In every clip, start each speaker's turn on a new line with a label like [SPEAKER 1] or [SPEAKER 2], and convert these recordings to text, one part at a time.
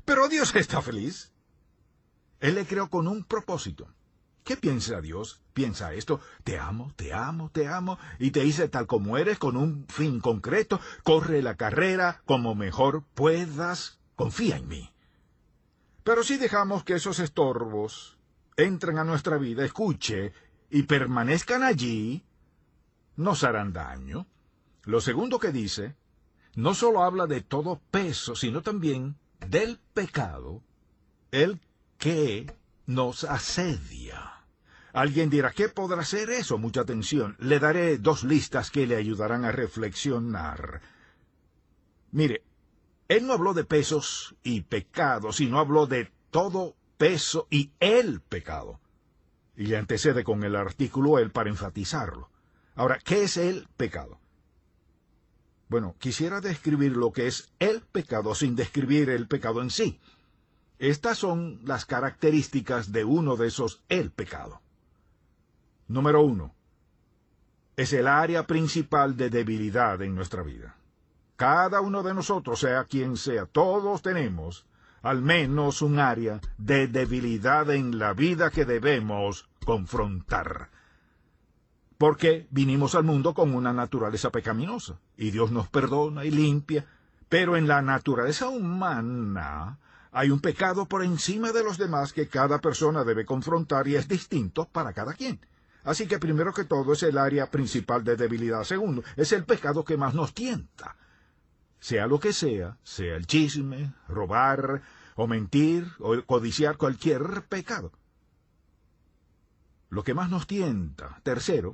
[SPEAKER 1] Pero Dios está feliz. Él le creó con un propósito. ¿Qué piensa Dios? Piensa esto: te amo, te amo, te amo, y te hice tal como eres con un fin concreto. Corre la carrera como mejor puedas. Confía en mí. Pero si dejamos que esos estorbos entren a nuestra vida, escuche, y permanezcan allí, nos harán daño. Lo segundo que dice, no solo habla de todo peso, sino también del pecado, el que nos asedia. Alguien dirá, ¿qué podrá ser eso? Mucha atención. Le daré 2 listas que le ayudarán a reflexionar. Mire, él no habló de pesos y pecados, sino habló de todo peso y el pecado. Y le antecede con el artículo el para enfatizarlo. Ahora, ¿qué es el pecado? Bueno, quisiera describir lo que es el pecado sin describir el pecado en sí. Estas son las características de uno de esos el pecado. Número 1. Es el área principal de debilidad en nuestra vida. Cada uno de nosotros, sea quien sea, todos tenemos al menos un área de debilidad en la vida que debemos confrontar. Porque vinimos al mundo con una naturaleza pecaminosa, y Dios nos perdona y limpia, pero en la naturaleza humana hay un pecado por encima de los demás que cada persona debe confrontar y es distinto para cada quien. Así que primero que todo es el área principal de debilidad. Segundo, es el pecado que más nos tienta. Sea lo que sea el chisme, robar, o mentir, o codiciar cualquier pecado. Lo que más nos tienta, tercero,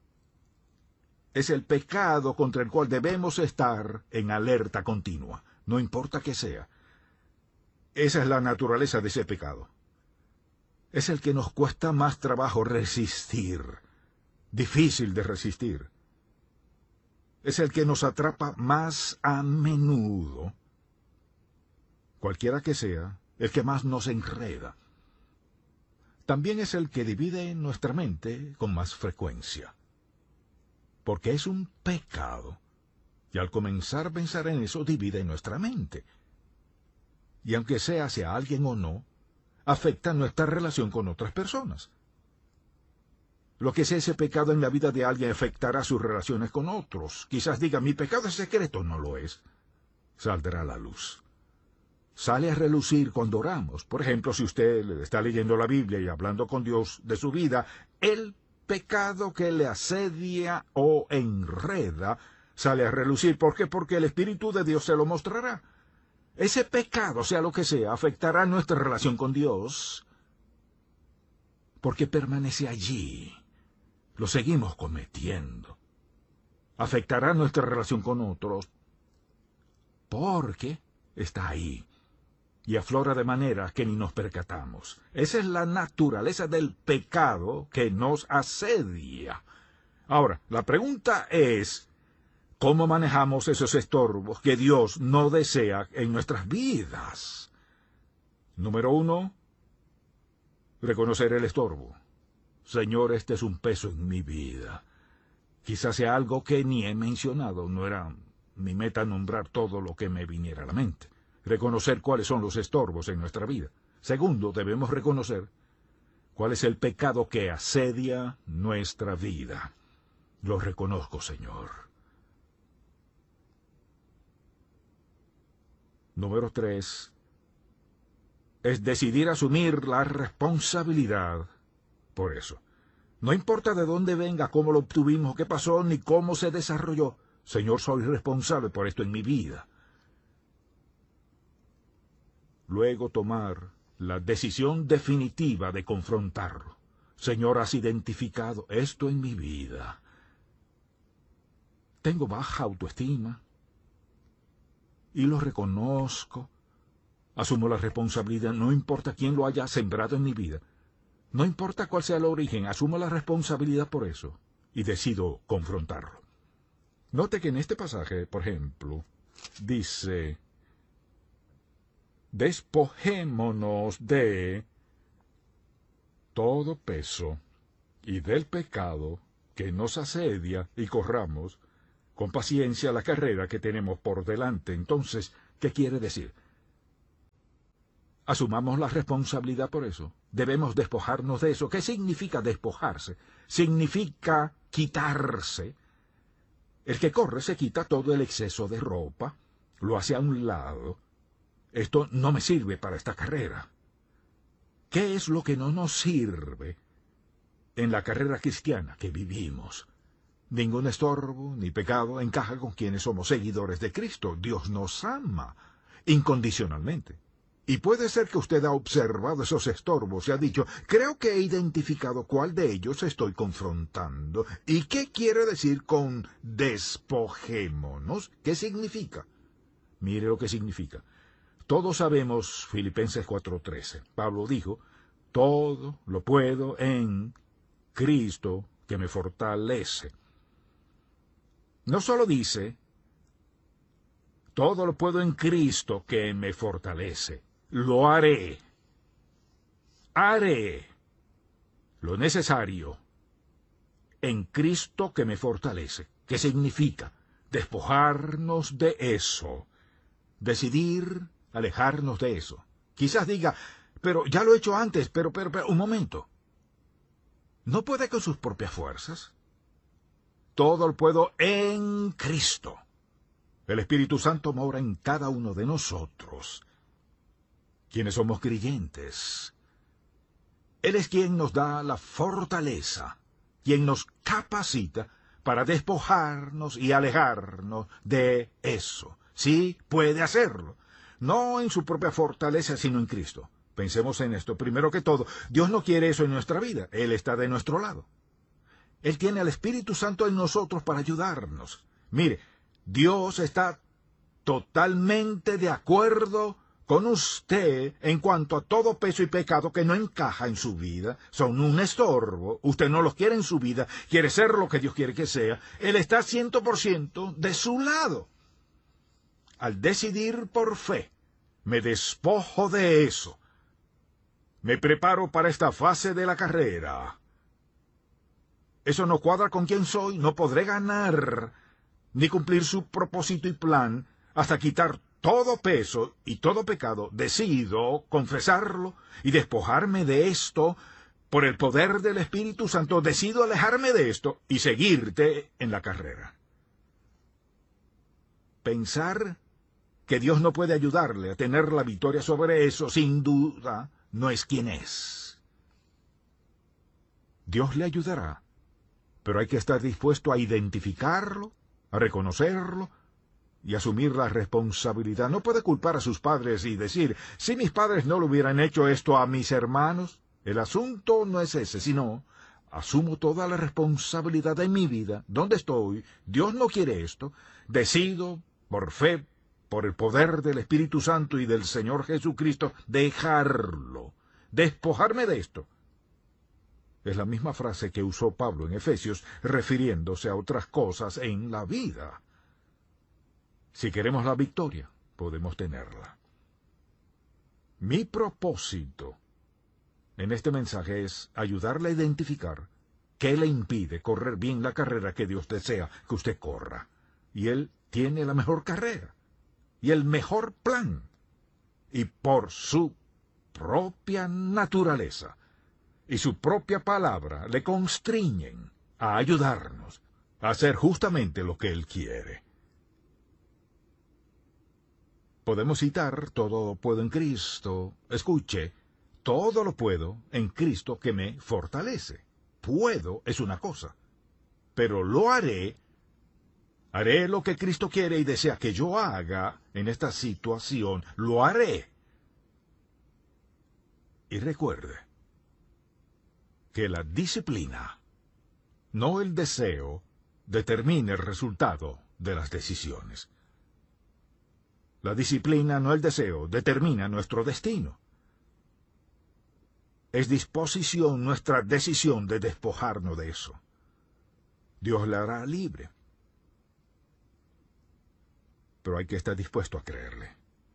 [SPEAKER 1] es el pecado contra el cual debemos estar en alerta continua, no importa qué sea. Esa es la naturaleza de ese pecado. Es el que nos cuesta más trabajo resistir, difícil de resistir. Es el que nos atrapa más a menudo, cualquiera que sea, el que más nos enreda. También es el que divide nuestra mente con más frecuencia. Porque es un pecado, y al comenzar a pensar en eso, divide nuestra mente. Y aunque sea hacia alguien o no, afecta nuestra relación con otras personas. Lo que sea ese pecado en la vida de alguien afectará sus relaciones con otros. Quizás diga, mi pecado es secreto. No lo es. Saldrá a la luz. Sale a relucir cuando oramos. Por ejemplo, si usted está leyendo la Biblia y hablando con Dios de su vida, el pecado que le asedia o enreda sale a relucir. ¿Por qué? Porque el Espíritu de Dios se lo mostrará. Ese pecado, sea lo que sea, afectará nuestra relación con Dios, porque permanece allí. Lo seguimos cometiendo. Afectará nuestra relación con otros, porque está ahí, y aflora de manera que ni nos percatamos. Esa es la naturaleza del pecado que nos asedia. Ahora, la pregunta es, ¿cómo manejamos esos estorbos que Dios no desea en nuestras vidas? Número 1, reconocer el estorbo. Señor, este es un peso en mi vida. Quizás sea algo que ni he mencionado. No era mi meta nombrar todo lo que me viniera a la mente. Reconocer cuáles son los estorbos en nuestra vida. Segundo, debemos reconocer cuál es el pecado que asedia nuestra vida. Lo reconozco, Señor. Número 3, es decidir asumir la responsabilidad por eso. No importa de dónde venga, cómo lo obtuvimos, qué pasó, ni cómo se desarrolló. Señor, soy responsable por esto en mi vida. Luego tomar la decisión definitiva de confrontarlo. Señor, has identificado esto en mi vida. Tengo baja autoestima. Y lo reconozco. Asumo la responsabilidad, no importa quién lo haya sembrado en mi vida. No importa cuál sea el origen, asumo la responsabilidad por eso. Y decido confrontarlo. Note que en este pasaje, por ejemplo, dice, despojémonos de todo peso y del pecado que nos asedia y corramos con paciencia la carrera que tenemos por delante. Entonces, ¿qué quiere decir? Asumamos la responsabilidad por eso. Debemos despojarnos de eso. ¿Qué significa despojarse? Significa quitarse. El que corre se quita todo el exceso de ropa, lo hace a un lado. Esto no me sirve para esta carrera. ¿Qué es lo que no nos sirve en la carrera cristiana que vivimos? Ningún estorbo ni pecado encaja con quienes somos seguidores de Cristo. Dios nos ama incondicionalmente. Y puede ser que usted ha observado esos estorbos y ha dicho, creo que he identificado cuál de ellos estoy confrontando. ¿Y qué quiere decir con despojémonos? ¿Qué significa? Mire lo que significa. Todos sabemos Filipenses 4:13. Pablo dijo, todo lo puedo en Cristo que me fortalece. No solo dice, todo lo puedo en Cristo que me fortalece. Lo haré. Haré lo necesario en Cristo que me fortalece. ¿Qué significa? Despojarnos de eso. Decidir alejarnos de eso. Quizás diga, pero ya lo he hecho antes, pero, un momento. ¿No puede con sus propias fuerzas? Todo lo puedo en Cristo. El Espíritu Santo mora en cada uno de nosotros, quienes somos creyentes. Él es quien nos da la fortaleza, quien nos capacita para despojarnos y alejarnos de eso. Sí, puede hacerlo. No en su propia fortaleza, sino en Cristo. Pensemos en esto. Primero que todo, Dios no quiere eso en nuestra vida. Él está de nuestro lado. Él tiene al Espíritu Santo en nosotros para ayudarnos. Mire, Dios está totalmente de acuerdo con usted en cuanto a todo peso y pecado que no encaja en su vida. Son un estorbo. Usted no los quiere en su vida. Quiere ser lo que Dios quiere que sea. Él está 100% de su lado. Al decidir por fe, me despojo de eso. Me preparo para esta fase de la carrera. Eso no cuadra con quién soy. No podré ganar ni cumplir su propósito y plan hasta quitar todo peso y todo pecado. Decido confesarlo y despojarme de esto por el poder del Espíritu Santo. Decido alejarme de esto y seguirte en la carrera. Pensar que Dios no puede ayudarle a tener la victoria sobre eso, sin duda, no es quien es. Dios le ayudará, pero hay que estar dispuesto a identificarlo, a reconocerlo y asumir la responsabilidad. No puede culpar a sus padres y decir, si mis padres no le hubieran hecho esto a mis hermanos. El asunto no es ese, sino, asumo toda la responsabilidad de mi vida, donde estoy, Dios no quiere esto, decido, por fe, por el poder del Espíritu Santo y del Señor Jesucristo, dejarlo, despojarme de esto. Es la misma frase que usó Pablo en Efesios, refiriéndose a otras cosas en la vida. Si queremos la victoria, podemos tenerla. Mi propósito en este mensaje es ayudarle a identificar qué le impide correr bien la carrera que Dios desea que usted corra. Y Él tiene la mejor carrera y el mejor plan. Y por su propia naturaleza y su propia palabra le constriñen a ayudarnos a hacer justamente lo que Él quiere. Podemos citar, todo lo puedo en Cristo. Escuche, todo lo puedo en Cristo que me fortalece. Puedo es una cosa, pero lo haré. Haré lo que Cristo quiere y desea que yo haga en esta situación. Lo haré. Y recuerde que la disciplina, no el deseo, determina el resultado de las decisiones. La disciplina, no el deseo, determina nuestro destino. Es disposición nuestra decisión de despojarnos de eso. Dios la hará libre. Pero hay que estar dispuesto a creerle.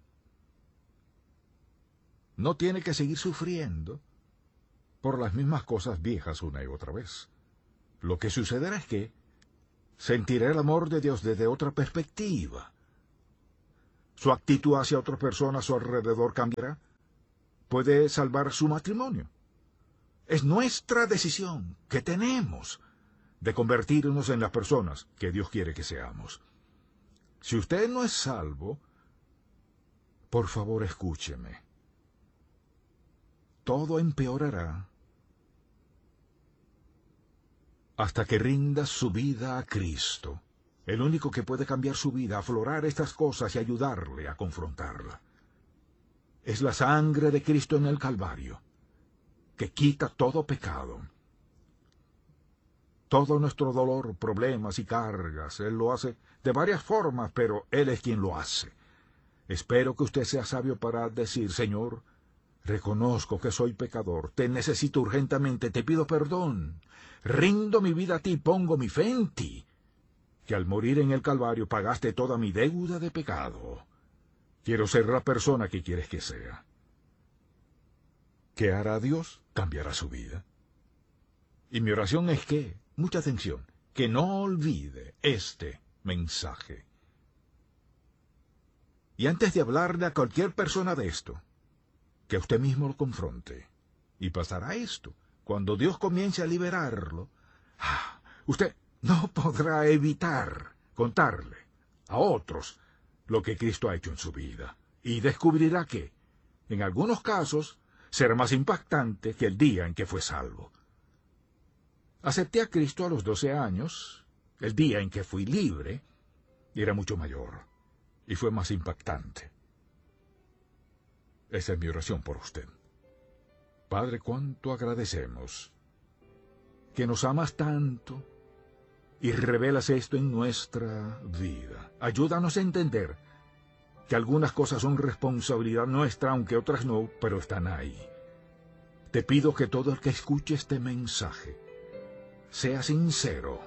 [SPEAKER 1] No tiene que seguir sufriendo por las mismas cosas viejas una y otra vez. Lo que sucederá es que sentirá el amor de Dios desde otra perspectiva. Su actitud hacia otra persona a su alrededor cambiará. puede salvar su matrimonio. Es nuestra decisión que tenemos de convertirnos en las personas que Dios quiere que seamos. Si usted no es salvo, por favor escúcheme. Todo empeorará hasta que rinda su vida a Cristo, el único que puede cambiar su vida, aflorar estas cosas y ayudarle a confrontarla. Es la sangre de Cristo en el Calvario, que quita todo pecado. Todo nuestro dolor, problemas y cargas, Él lo hace de varias formas, pero Él es quien lo hace. Espero que usted sea sabio para decir: Señor, reconozco que soy pecador, te necesito urgentemente, te pido perdón, rindo mi vida a ti, pongo mi fe en ti, que al morir en el Calvario pagaste toda mi deuda de pecado. Quiero ser la persona que quieres que sea. ¿Qué hará Dios? Cambiará su vida. Y mi oración es que, mucha atención, que no olvide este mensaje. Y antes de hablarle a cualquier persona de esto, que usted mismo lo confronte. Y pasará esto. Cuando Dios comience a liberarlo, usted no podrá evitar contarle a otros lo que Cristo ha hecho en su vida. Y descubrirá que, en algunos casos, será más impactante que el día en que fue salvo. Acepté a Cristo a los 12 años. El día en que fui libre era mucho mayor y fue más impactante. Esa es mi oración por usted. Padre, cuánto agradecemos que nos amas tanto y revelas esto en nuestra vida. Ayúdanos a entender que algunas cosas son responsabilidad nuestra, aunque otras no, pero están ahí. Te pido que todo el que escuche este mensaje sea sincero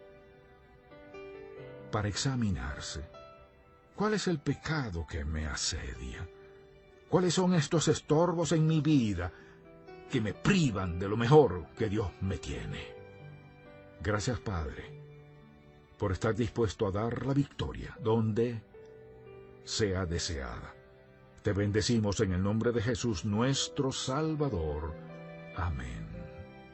[SPEAKER 1] para examinarse. ¿Cuál es el pecado que me asedia? ¿Cuáles son estos estorbos en mi vida que me privan de lo mejor que Dios me tiene? Gracias, Padre, por estar dispuesto a dar la victoria donde sea deseada. Te bendecimos en el nombre de Jesús, nuestro Salvador. Amén.